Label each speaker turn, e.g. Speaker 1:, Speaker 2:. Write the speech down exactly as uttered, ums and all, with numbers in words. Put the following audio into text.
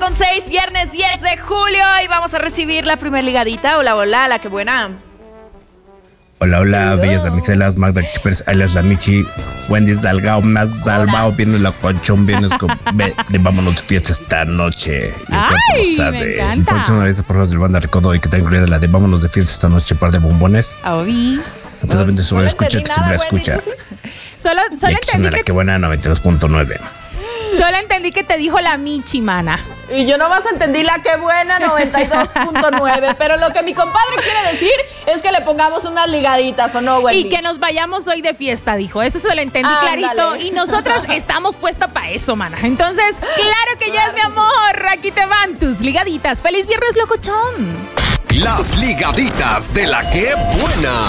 Speaker 1: con seis, viernes diez de julio y vamos a recibir la primera ligadita. Hola, hola, la que buena.
Speaker 2: Hola, hola, bellas damiselas, Magda Chippers, alias la Michi, Wendy Salgado, me has salvado, viene la conchón, vienes con, ve, de vámonos de fiesta esta noche. Y el cuerpo lo sabe. Entonces, una vez por las del banda Recodo y que tengo incluida la de vámonos de fiesta esta noche, par de bombones.
Speaker 1: Obi.
Speaker 2: Totalmente sobre la escucha, que siempre la escucha.
Speaker 3: Solo, solo entendí
Speaker 2: que...
Speaker 3: que...
Speaker 2: que buena, noventa y dos punto nueve.
Speaker 3: Solo entendí que te dijo la Michi, mana.
Speaker 1: Y yo nomás entendí la que buena, noventa y dos punto nueve. Pero lo que mi compadre quiere decir es que le pongamos unas ligaditas, ¿o no, Wendy?
Speaker 3: Y que nos vayamos hoy de fiesta, dijo. Eso se lo entendí Ándale. clarito. Y nosotras estamos puestas para eso, mana. Entonces, claro que ya es mi amor. Aquí te van tus ligaditas. ¡Feliz viernes, locochón!
Speaker 4: Las ligaditas de la que buena.